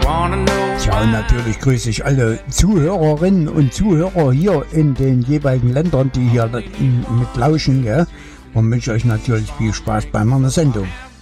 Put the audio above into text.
Tja, und natürlich grüße ich alle Zuhörerinnen und Zuhörer hier in den jeweiligen Ländern, die hier mit lauschen, gell? Und wünsche euch natürlich viel Spaß bei meiner Sendung.